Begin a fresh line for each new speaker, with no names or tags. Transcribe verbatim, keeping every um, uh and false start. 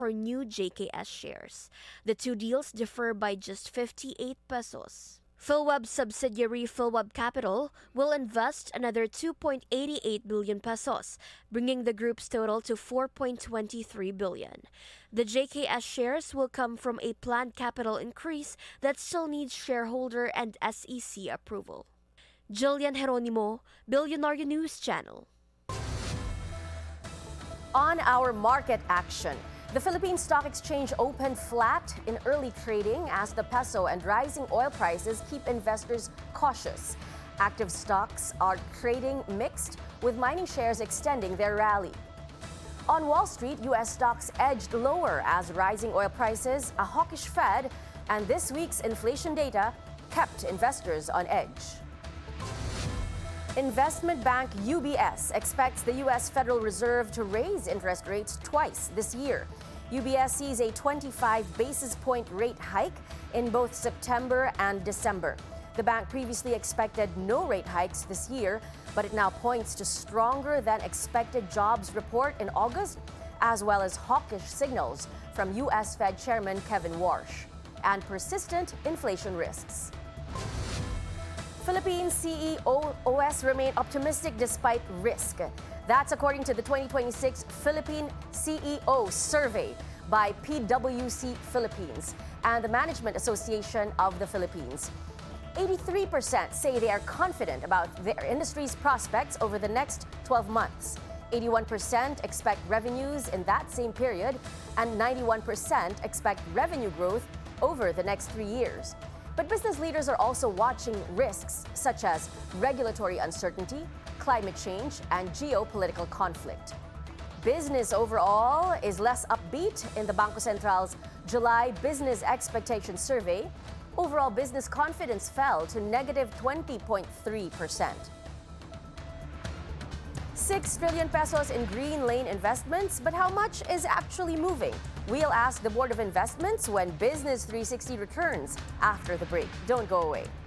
for new J K S shares. The two deals differ by just fifty-eight pesos. PhilWeb's subsidiary PhilWeb Capital will invest another two point eight eight billion pesos, bringing the group's total to four point two three billion. The J K S shares will come from a planned capital increase that still needs shareholder and S E C approval. Jillian Geronimo, Billionaire News Channel.
On our market action, the Philippine Stock Exchange opened flat in early trading as the peso and rising oil prices keep investors cautious. Active stocks are trading mixed, with mining shares extending their rally. On Wall Street, U S stocks edged lower as rising oil prices, a hawkish Fed, and this week's inflation data kept investors on edge. Investment bank U B S expects the U S Federal Reserve to raise interest rates twice this year. U B S sees a twenty-five basis point rate hike in both September and December. The bank previously expected no rate hikes this year, but it now points to stronger than expected jobs report in August, as well as hawkish signals from U S Fed Chairman Kevin Warsh and persistent inflation risks. Philippine C E Os remain optimistic despite risk. That's according to the twenty twenty-six Philippine C E O survey by P W C Philippines and the Management Association of the Philippines. eighty-three percent say they are confident about their industry's prospects over the next twelve months. eighty-one percent expect revenues in that same period, and ninety-one percent expect revenue growth over the next three years. But business leaders are also watching risks such as regulatory uncertainty, climate change, and geopolitical conflict. Business overall is less upbeat in the Bangko Central's July Business Expectation Survey. Overall business confidence fell to negative twenty point three percent. six trillion pesos in green lane investments, but how much is actually moving? We'll ask the Board of Investments when Business three sixty returns after the break. Don't go away.